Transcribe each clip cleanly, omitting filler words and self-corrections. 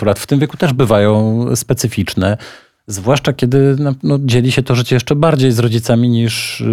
lat w tym wieku też bywają specyficzne. Zwłaszcza kiedy dzieli się to życie jeszcze bardziej z rodzicami niż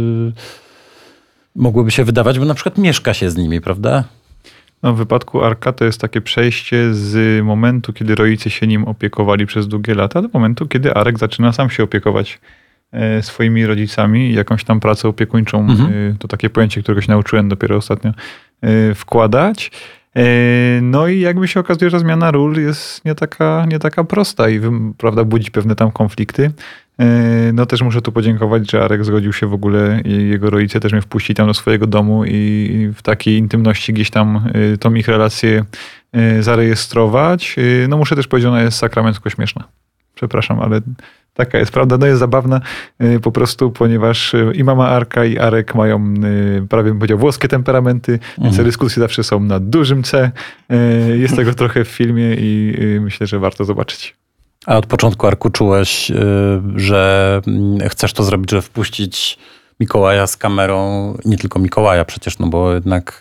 mogłoby się wydawać, bo na przykład mieszka się z nimi, prawda? No, w wypadku Arka to jest takie przejście z momentu, kiedy rodzice się nim opiekowali przez długie lata, do momentu, kiedy Arek zaczyna sam się opiekować swoimi rodzicami, jakąś tam pracę opiekuńczą, to takie pojęcie, którego się nauczyłem dopiero ostatnio, wkładać. No i jakby się okazuje, że zmiana ról jest nie taka prosta i prawda, budzi pewne tam konflikty. No też muszę tu podziękować, że Arek zgodził się w ogóle i jego rodzice też mnie wpuścili tam do swojego domu i w takiej intymności gdzieś tam tą ich relację zarejestrować. No muszę też powiedzieć, ona jest sakramencko śmieszna. Przepraszam, ale taka jest prawda. No jest zabawna po prostu, ponieważ i mama Arka i Arek mają prawie bym powiedział włoskie temperamenty, więc dyskusje zawsze są na dużym C. Jest tego trochę w filmie i myślę, że warto zobaczyć. A od początku, Arku, czułeś, że chcesz to zrobić, żeby wpuścić Mikołaja z kamerą, nie tylko Mikołaja przecież, no bo jednak...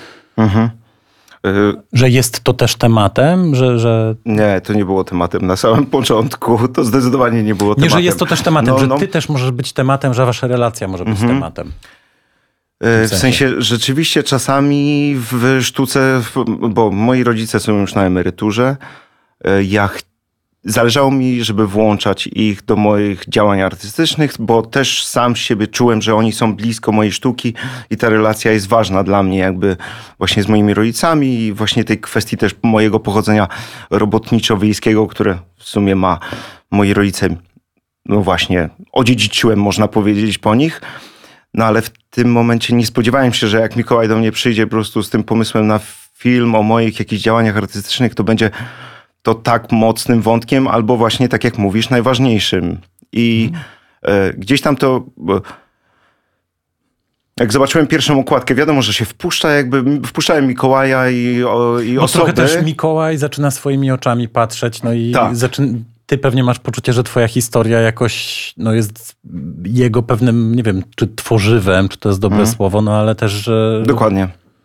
Że jest to też tematem, że... Nie, to nie było tematem na samym początku. To zdecydowanie nie było tematem. Nie, że jest to też tematem, że ty też możesz być tematem, że wasza relacja może być tematem. W sensie rzeczywiście czasami w sztuce, bo moi rodzice są już na emeryturze, zależało mi, żeby włączać ich do moich działań artystycznych, bo też sam siebie czułem, że oni są blisko mojej sztuki i ta relacja jest ważna dla mnie jakby właśnie z moimi rodzicami i właśnie tej kwestii też mojego pochodzenia robotniczo-wiejskiego, które w sumie ma moi rodzice, no właśnie odziedziczyłem, można powiedzieć, po nich. No ale w tym momencie nie spodziewałem się, że jak Mikołaj do mnie przyjdzie po prostu z tym pomysłem na film o moich jakichś działaniach artystycznych, to będzie to tak mocnym wątkiem, albo właśnie, tak jak mówisz, najważniejszym. I gdzieś tam to... Jak zobaczyłem pierwszą okładkę, wiadomo, że się wpuszczałem Mikołaja i osoby. Trochę też Mikołaj zaczyna swoimi oczami patrzeć, no i tak. Ty pewnie masz poczucie, że twoja historia jakoś jest jego pewnym, nie wiem, czy tworzywem, czy to jest dobre słowo, no ale też, że... Dokładnie.